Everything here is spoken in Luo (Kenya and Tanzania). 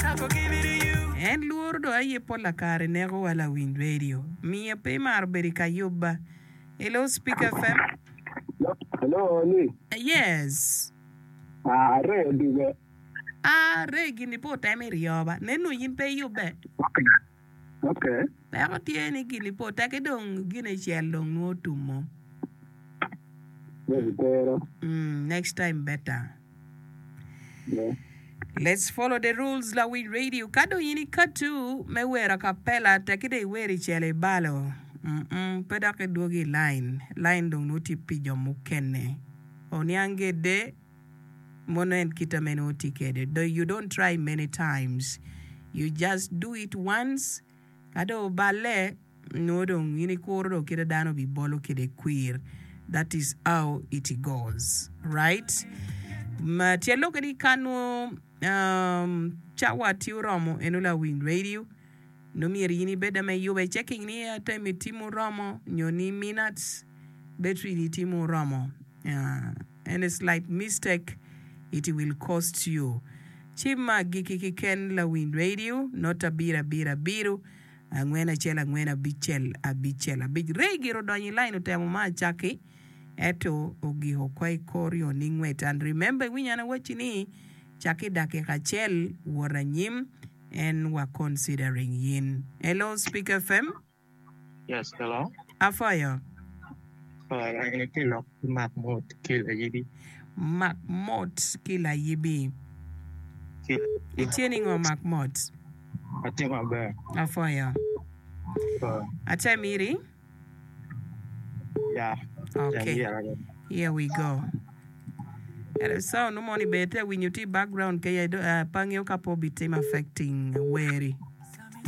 En luor do aye pola kare nego wala Wind Radio. Mia pe mar berika yuba. Hello, Speak FM. Hello, Lee. Yes. Re. Gini po time rioba. Nenu yin pe yube. Okay. Pero tieni gini po take dong gini chel dong no tumo. Next time better. Yeah. Let's follow the rules la Wind Radio. Kado yini katu me wera kapela takide weri chele balo. Peda ke dogi line dong no tipi jomu kenne. Onyange de monen kita menoti kede. Though you don't try many times, you just do it once. Kado bale no dong yini koro kida dano bi bolo kede queer. That is how it goes, right? Tielo kadi kanu chawa tiuromo enula Wind Radio. No mirini beda me you be checking ni time timu romo nyoni minutes battery ni timu romo. And it's like mistake it will cost you. Chima giki ken la Wind Radio not a bira biru angwena chela ngwena bichel abichel abij regiro donyi line utemo ma chaki eto ogiho kwai korio ningwet. And remember winyana wachini chaki dake kachel waranyim and we're considering yin. Hello, Speak FM. Yes, hello. Afaya. Kilo Macmot kila yibi. Macmot kila yibi. Itieni ngo Macmot. Atima ba. Afaya. Ate miri? Yeah. Okay. Yeah. Here we go. So no money better when you background kaya pangyo kapo bitim affecting wary.